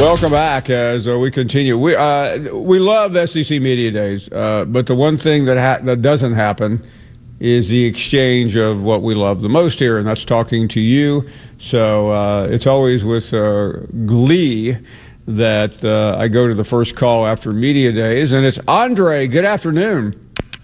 Welcome back as we continue. We love SEC Media Days, but the one thing that doesn't happen is the exchange of what we love the most here, and that's talking to you. So it's always with glee that I go to the first call after Media Days, and it's Andre. Good afternoon.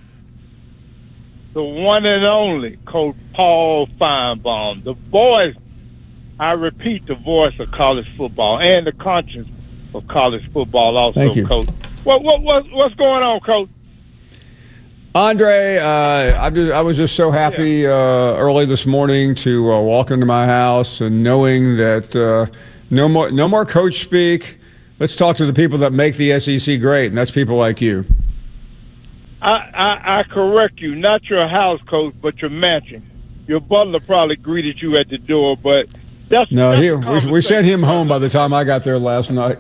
The one and only Coach Paul Finebaum, the voice, I repeat, the voice of college football and the conscience of college football also, Thank you. Coach. What's going on, Coach? Andre, I was just so happy early this morning to walk into my house and knowing that no more coach speak. Let's talk to the people that make the SEC great, and that's people like you. I correct you, not your house, Coach, but your mansion. Your butler probably greeted you at the door, but we sent him home by the time I got there last night.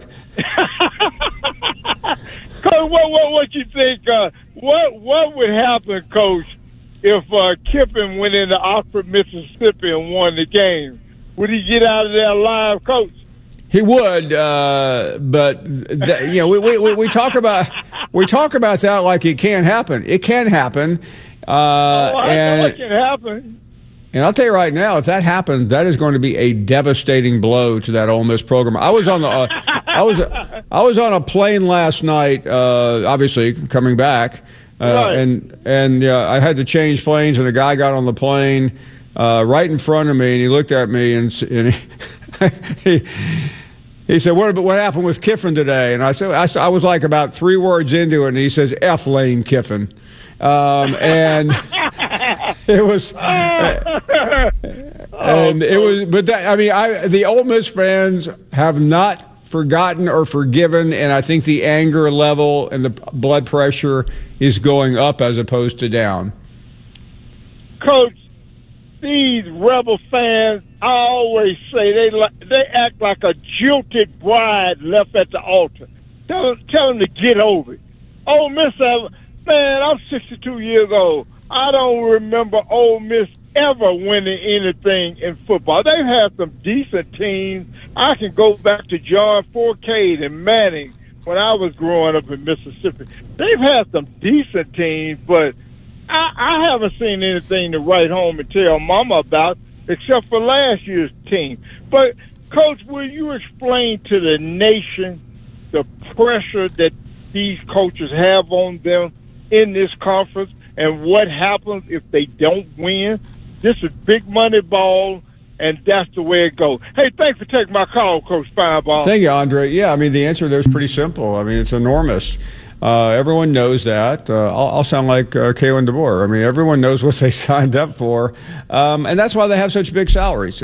Coach, what you think? What would happen, Coach, if Kiffin went into Oxford, Mississippi, and won the game? Would he get out of there alive, Coach? He would, but we talk about that like it can't happen. It can happen, I know it can happen. And I'll tell you right now, if that happens, that is going to be a devastating blow to that Ole Miss program. I was on a plane last night, obviously coming back, right. and I had to change planes, and a guy got on the plane right in front of me, and he looked at me and he said, "What happened with Kiffin today?" And I said, I was like about 3 words into it, and he says, "F Lane Kiffin." And it was, the Ole Miss fans have not forgotten or forgiven, and I think the anger level and the blood pressure is going up as opposed to down. Coach, these Rebel fans, I always say they act like a jilted bride left at the altar. Tell them to get over it. Ole Miss, man, I'm 62 years old. I don't remember Ole Miss ever winning anything in football. They've had some decent teams. I can go back to John Fourcade and Manning when I was growing up in Mississippi. They've had some decent teams, but I haven't seen anything to write home and tell Mama about except for last year's team. But, Coach, will you explain to the nation the pressure that these coaches have on them in this conference and what happens if they don't win? This is big money ball, and that's the way it goes. Hey, thanks for taking my call, Coach Finebaum. Thank you, Andre. Yeah, the answer there is pretty simple. It's enormous. Everyone knows that. I'll sound like Kalen DeBoer. Everyone knows what they signed up for, and that's why they have such big salaries.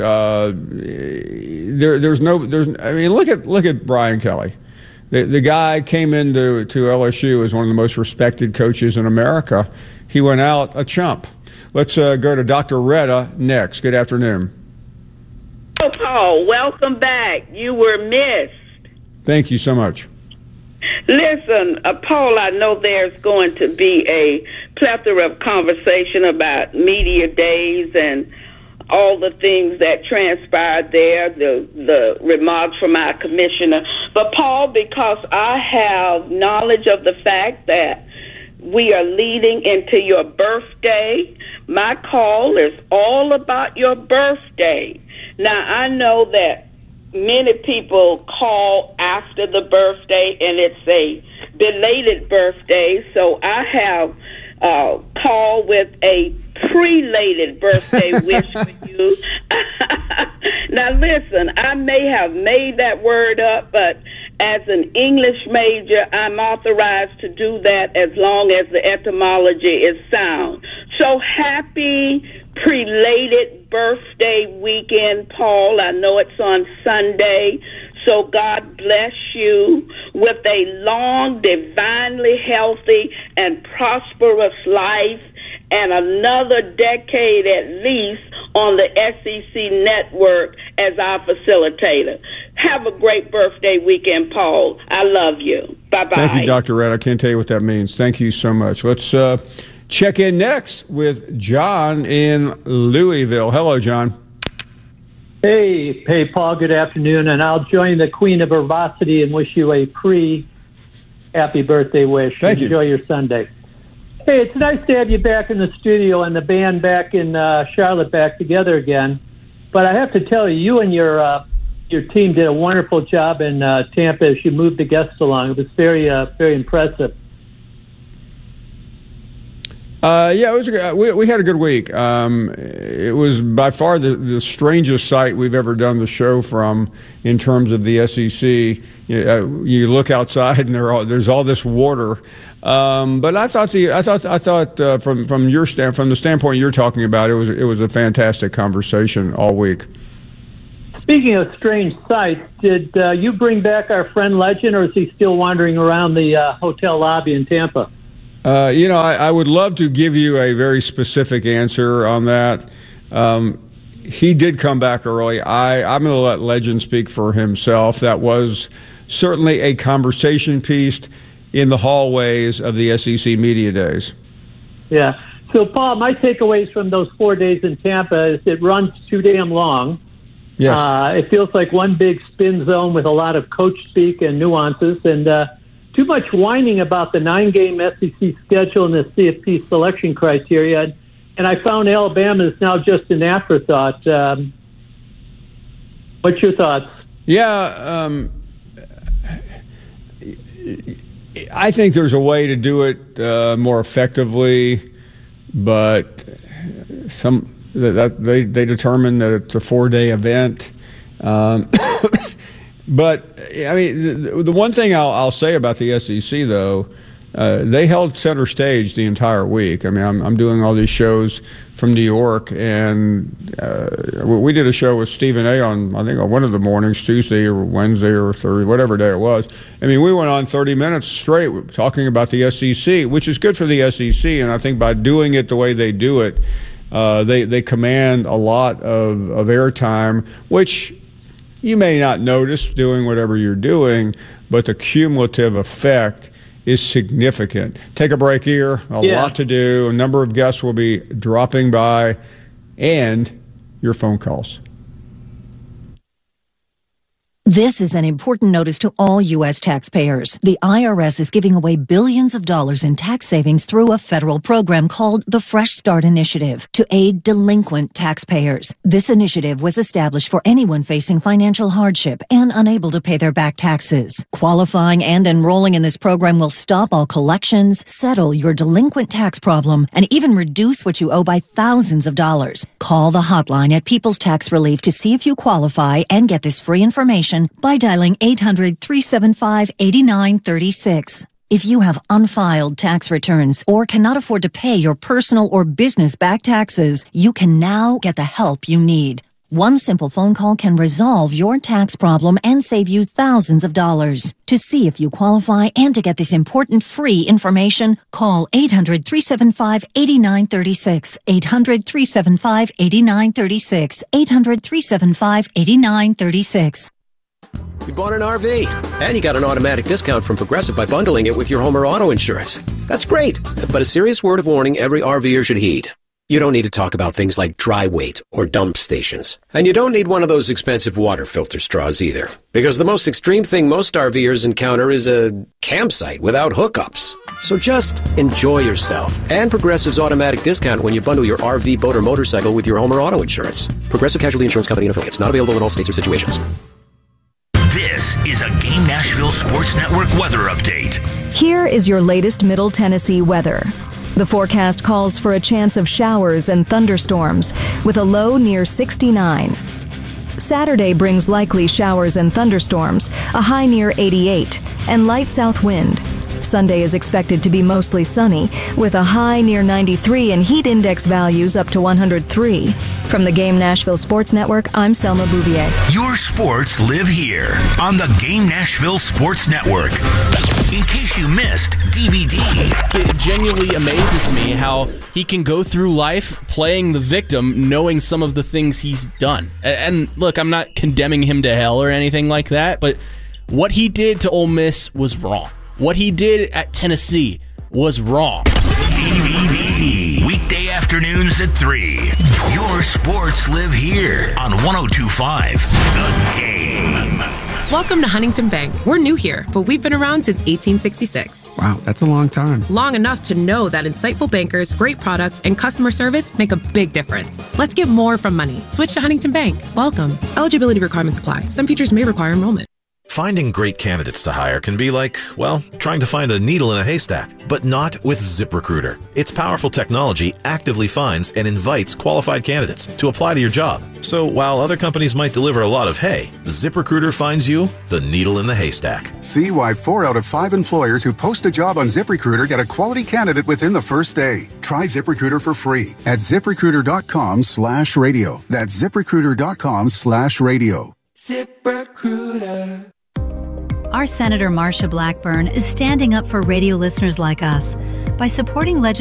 Look at Brian Kelly. The guy came into LSU as one of the most respected coaches in America. He went out a chump. Let's go to Dr. Retta next. Good afternoon. Oh, Paul, welcome back. You were missed. Thank you so much. Listen, Paul, I know there's going to be a plethora of conversation about media days and all the things that transpired there, the remarks from our commissioner. But, Paul, because I have knowledge of the fact that we are leading into your birthday, my call is all about your birthday. Now, I know that many people call after the birthday, and it's a belated birthday, so I have called with a prelated birthday wish for you. Now, listen, I may have made that word up, but as an English major, I'm authorized to do that as long as the etymology is sound. So happy prelated birthday weekend, Paul. I know it's on Sunday. So God bless you with a long, divinely healthy, and prosperous life, and another decade at least on the SEC network as our facilitator. Have a great birthday weekend, Paul. I love you. Bye-bye. Thank you, Dr. Red. I can't tell you what that means. Thank you so much. Let's check in next with John in Louisville. Hello, John. Hey, Paul, good afternoon, and I'll join the Queen of Herbosity and wish you a pre-happy birthday wish. Thank you. Enjoy your Sunday. Hey, it's nice to have you back in the studio and the band back in Charlotte back together again. But I have to tell you, you and your team did a wonderful job in Tampa as you moved the guests along. It was very impressive. Yeah, it was. We had a good week. It was by far the strangest site we've ever done the show from in terms of the SEC. You look outside and there's all this water. But I thought from the standpoint you're talking about, it was a fantastic conversation all week. Speaking of strange sights, did you bring back our friend Legend, or is he still wandering around the hotel lobby in Tampa? I would love to give you a very specific answer on that. He did come back early. I'm going to let Legend speak for himself. That was certainly a conversation piece in the hallways of the SEC Media Days. Yeah. So, Paul, my takeaways from those 4 days in Tampa is it runs too damn long. Yes. It feels like one big spin zone with a lot of coach speak and nuances, and too much whining about the 9-game SEC schedule and the CFP selection criteria. And I found Alabama is now just an afterthought. What's your thoughts? Yeah, I think there's a way to do it more effectively, but they determined that it's a 4-day event. But I mean, the one thing I'll say about the SEC, though, they held center stage the entire week. I mean, I'm doing all these shows from New York, and we did a show with Stephen A. on, I think, on one of the mornings, Tuesday or Wednesday or Thursday, whatever day it was. I mean, we went on 30 minutes straight talking about the SEC, which is good for the SEC, and I think by doing it the way they do it, they command a lot of airtime, which you may not notice doing whatever you're doing, but the cumulative effect is significant. Take a break here. A lot to do. A number of guests will be dropping by, and your phone calls. This is an important notice to all U.S. taxpayers. The IRS is giving away billions of dollars in tax savings through a federal program called the Fresh Start Initiative to aid delinquent taxpayers. This initiative was established for anyone facing financial hardship and unable to pay their back taxes. Qualifying and enrolling in this program will stop all collections, settle your delinquent tax problem, and even reduce what you owe by thousands of dollars. Call the hotline at People's Tax Relief to see if you qualify and get this free information by dialing 800-375-8936. If you have unfiled tax returns or cannot afford to pay your personal or business back taxes, you can now get the help you need. One simple phone call can resolve your tax problem and save you thousands of dollars. To see if you qualify and to get this important free information, call 800-375-8936, 800-375-8936, 800-375-8936. You bought an RV, and you got an automatic discount from Progressive by bundling it with your home or auto insurance. That's great, but a serious word of warning every RVer should heed. You don't need to talk about things like dry weight or dump stations. And you don't need one of those expensive water filter straws either, because the most extreme thing most RVers encounter is a campsite without hookups. So just enjoy yourself and Progressive's automatic discount when you bundle your RV, boat, or motorcycle with your home or auto insurance. Progressive Casualty Insurance Company and affiliates. Not available in all states or situations. This is a Game Nashville Sports Network weather update. Here is your latest Middle Tennessee weather. The forecast calls for a chance of showers and thunderstorms with a low near 69. Saturday brings likely showers and thunderstorms, a high near 88, and light south wind. Sunday is expected to be mostly sunny, with a high near 93 and heat index values up to 103. From the Game Nashville Sports Network, I'm Selma Bouvier. Your sports live here on the Game Nashville Sports Network. In case you missed DVD. It genuinely amazes me how he can go through life playing the victim, knowing some of the things he's done. And look, I'm not condemning him to hell or anything like that, but what he did to Ole Miss was wrong. What he did at Tennessee was wrong. DVD. Weekday afternoon. Afternoons at 3. Your sports live here on 102.5 The Game. Welcome to Huntington Bank. We're new here, but we've been around since 1866. Wow, that's a long time. Long enough to know that insightful bankers, great products, and customer service make a big difference. Let's get more from money. Switch to Huntington Bank. Welcome. Eligibility requirements apply. Some features may require enrollment. Finding great candidates to hire can be like, well, trying to find a needle in a haystack, but not with ZipRecruiter. Its powerful technology actively finds and invites qualified candidates to apply to your job. So while other companies might deliver a lot of hay, ZipRecruiter finds you the needle in the haystack. See why 4 out of 5 employers who post a job on ZipRecruiter get a quality candidate within the first day. Try ZipRecruiter for free at ZipRecruiter.com/radio. That's ZipRecruiter.com/radio. ZipRecruiter. Our Senator Marsha Blackburn is standing up for radio listeners like us by supporting legislation